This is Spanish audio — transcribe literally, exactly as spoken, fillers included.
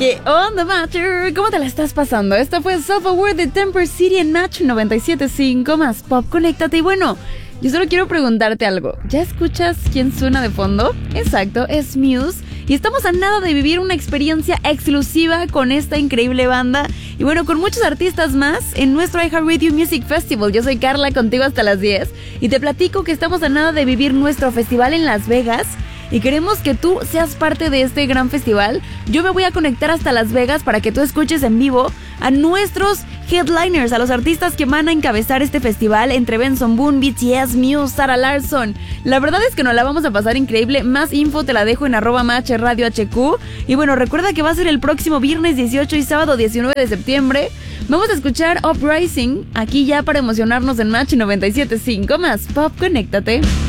¿Qué onda, Matter? ¿Cómo te la estás pasando? Esto fue Self-Aware de Temper City en Match noventa y siete punto cinco más Pop. Conéctate. Y bueno, yo solo quiero preguntarte algo. ¿Ya escuchas quién suena de fondo? Exacto, es Muse. Y estamos a nada de vivir una experiencia exclusiva con esta increíble banda. Y bueno, con muchos artistas más en nuestro iHeartRadio Music Festival. Yo soy Carla, contigo hasta las diez. Y te platico que estamos a nada de vivir nuestro festival en Las Vegas. Y queremos que tú seas parte de este gran festival. Yo me voy a conectar hasta Las Vegas para que tú escuches en vivo a nuestros headliners, a los artistas que van a encabezar este festival, entre Benson Boone, B T S, Muse, Sarah Larsson. La verdad es que nos la vamos a pasar increíble. Más info te la dejo en arroba match radio H Q. Y bueno, recuerda que va a ser el próximo viernes dieciocho y sábado diecinueve de septiembre. Vamos a escuchar Uprising aquí ya para emocionarnos en Match noventa y siete punto cinco más Pop. Conéctate.